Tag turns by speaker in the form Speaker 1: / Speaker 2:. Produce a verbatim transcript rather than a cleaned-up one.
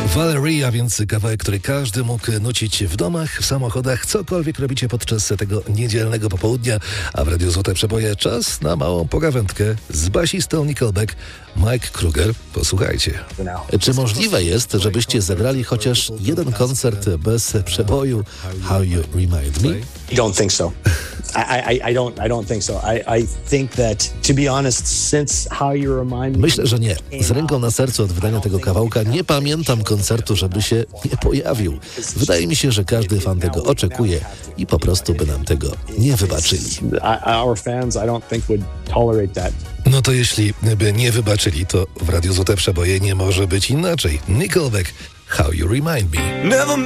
Speaker 1: Valerie, a więc kawałek, który każdy mógł nucić w domach, w samochodach, cokolwiek robicie podczas tego niedzielnego popołudnia, a w Radiu Złote Przeboje czas na małą pogawędkę z basistą Nickelback, Mike Kruger. Posłuchajcie.
Speaker 2: Czy możliwe jest, żebyście zagrali chociaż jeden koncert bez przeboju How You Remind Me?
Speaker 3: Don't think so. I, I, I don't I don't think so. I, I think that, to be honest, since How You Remind Me...
Speaker 2: Myślę, że nie. Z ręką na sercu od wydania tego kawałka nie pamiętam koncertu, żeby się nie pojawił. Wydaje mi się, że każdy fan tego oczekuje i po prostu by nam tego nie wybaczyli.
Speaker 3: Our fans, I don't think would tolerate that.
Speaker 1: No to jeśli by nie wybaczyli, to w Radiu Złote Przeboje nie może być inaczej. Nickelback, How You Remind Me.